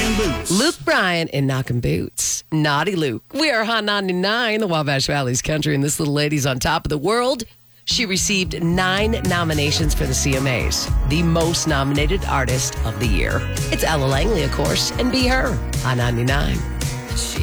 Knocking Boots. Luke Bryan in Knockin' Boots. Naughty Luke. We are Hot 99, the Wabash Valley's country, and this little lady's on top of the world. She received 9 nominations for the CMAs, the most nominated artist of the year. It's Ella Langley, of course, and Be Her on 99.